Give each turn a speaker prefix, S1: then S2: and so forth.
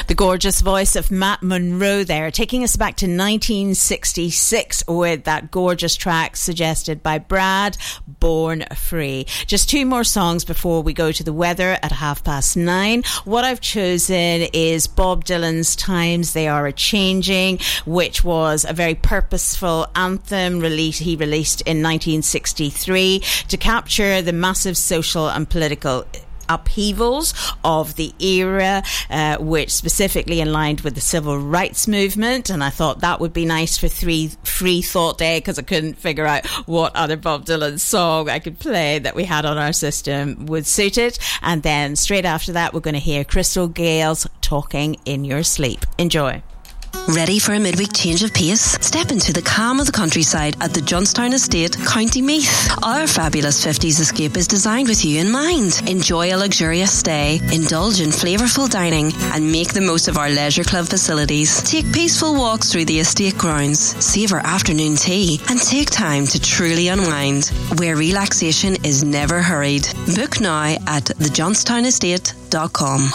S1: The gorgeous voice of Matt Monro there, taking us back to 1966 with that gorgeous track suggested by Brad, Born Free. Just two more songs before we go to the weather at 9:30. What I've chosen is Bob Dylan's Times They Are A-Changing, which was a very purposeful anthem he released in 1963 to capture the massive social and political upheavals of the era, which specifically aligned with the civil rights movement. And I thought that would be nice for Free Thought Day, because I couldn't figure out what other Bob Dylan song I could play that we had on our system would suit it. And then straight after that, we're going to hear Crystal Gale's Talking in Your Sleep. Enjoy.
S2: Ready for a midweek change of pace? Step into the calm of the countryside at the Johnstown Estate, County Meath. Our fabulous 50s escape is designed with you in mind. Enjoy a luxurious stay, indulge in flavourful dining, and make the most of our leisure club facilities. Take peaceful walks through the estate grounds, savour afternoon tea, and take time to truly unwind, where relaxation is never hurried. Book now at thejohnsTownEstate.com.